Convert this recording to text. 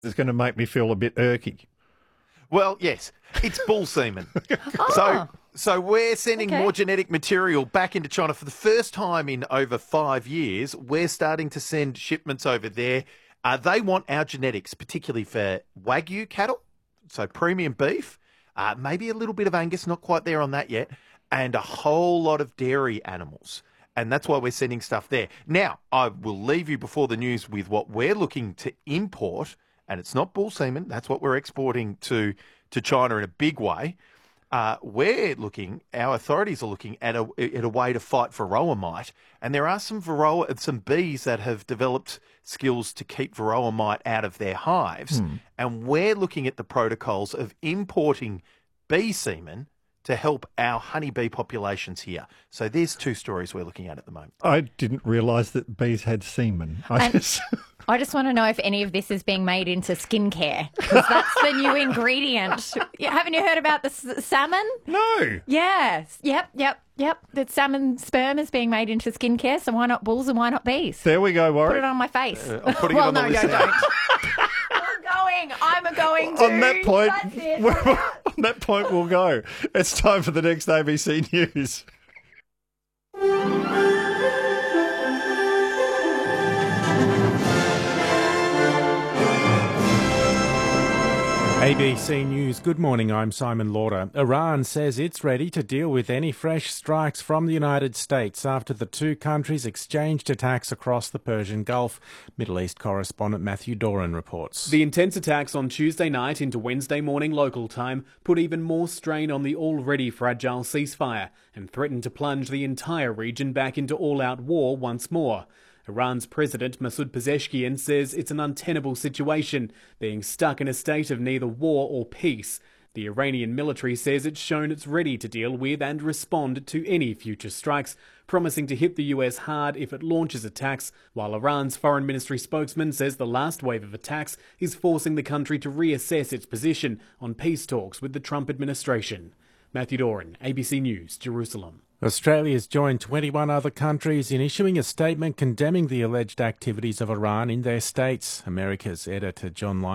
It's going to make me feel a bit irky. Well, yes, it's bull semen. So we're sending more genetic material back into China for the first time in over 5 years. We're starting to send shipments over there. They want our genetics, particularly for Wagyu cattle, so premium beef, maybe a little bit of Angus, not quite there on that yet, and a whole lot of dairy animals. And that's why we're sending stuff there. Now, I will leave you before the news with what we're looking to import, and it's not bull semen. That's what we're exporting to China in a big way. Our authorities are looking at a way to fight varroa mite, and there are some bees that have developed skills to keep varroa mite out of their hives, and we're looking at the protocols of importing bee semen to help our honeybee populations here. So there's two stories we're looking at the moment. I didn't realise that bees had semen. I just want to know if any of this is being made into skincare, because that's the new ingredient. Haven't you heard about the salmon? No. Yes. Yep. The salmon sperm is being made into skincare, so why not bulls and why not bees? There we go, Warwick. Put it on my face. I'm putting it on the list. Don't. I'm going to. On that point, we'll go. It's time for the next ABC News. ABC News, good morning, I'm Simon Lauder. Iran says it's ready to deal with any fresh strikes from the United States after the two countries exchanged attacks across the Persian Gulf. Middle East correspondent Matthew Doran reports. The intense attacks on Tuesday night into Wednesday morning local time put even more strain on the already fragile ceasefire and threatened to plunge the entire region back into all-out war once more. Iran's President Masoud Pezeshkian says it's an untenable situation, being stuck in a state of neither war or peace. The Iranian military says it's shown it's ready to deal with and respond to any future strikes, promising to hit the US hard if it launches attacks, while Iran's foreign ministry spokesman says the last wave of attacks is forcing the country to reassess its position on peace talks with the Trump administration. Matthew Doran, ABC News, Jerusalem. Australia's joined 21 other countries in issuing a statement condemning the alleged activities of Iran in their states. America's editor John